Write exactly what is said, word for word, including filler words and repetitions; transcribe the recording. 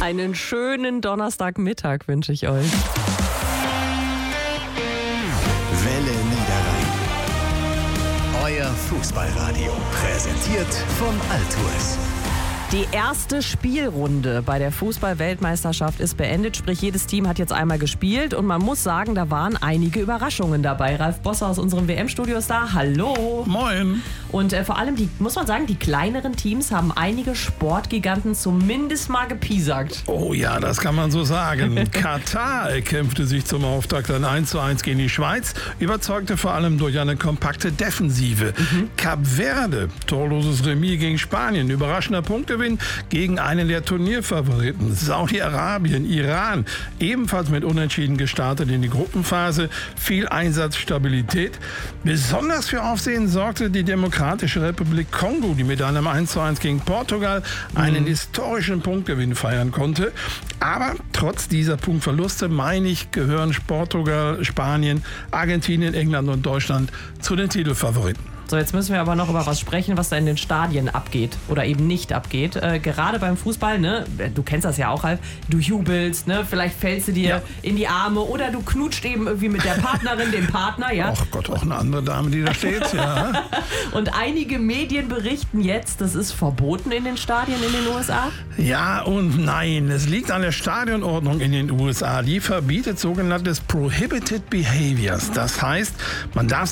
Einen schönen Donnerstagmittag wünsche ich euch. Welle Niederrhein. Euer Fußballradio. Präsentiert von Altours. Die erste Spielrunde bei der Fußball-Weltmeisterschaft ist beendet, sprich jedes Team hat jetzt einmal gespielt und man muss sagen, da waren einige Überraschungen dabei. Ralf Bosse aus unserem W M-Studio ist da. Hallo. Moin. Und äh, vor allem, die, muss man sagen, die kleineren Teams haben einige Sportgiganten zumindest mal gepiesackt. Oh ja, das kann man so sagen. Katar kämpfte sich zum Auftakt ein eins zu eins gegen die Schweiz, überzeugte vor allem durch eine kompakte Defensive. Mhm. Kap Verde, torloses Remis gegen Spanien, überraschender Punktgewinn gegen einen der Turnierfavoriten. Saudi-Arabien, Iran, ebenfalls mit Unentschieden gestartet in die Gruppenphase. Viel Einsatzstabilität. Besonders für Aufsehen sorgte die Demokratische Republik Kongo, die mit einem eins zu eins gegen Portugal einen mhm. historischen Punktgewinn feiern konnte. Aber trotz dieser Punktverluste, meine ich, gehören Portugal, Spanien, Argentinien, England und Deutschland zu den Titelfavoriten. So, jetzt müssen wir aber noch über was sprechen, was da in den Stadien abgeht oder eben nicht abgeht. Äh, gerade beim Fußball, ne, du kennst das ja auch, Ralf, du jubelst, ne, vielleicht fällst du dir ja. in die Arme oder du knutscht eben irgendwie mit der Partnerin, dem Partner, ja. Ach Gott, auch eine andere Dame, die da steht, ja. Und einige Medien berichten jetzt, das ist verboten in den Stadien in den U S A? Ja und nein, es liegt an der Stadionordnung in den U S A. Die verbietet sogenanntes Prohibited Behaviors. Das heißt, man darf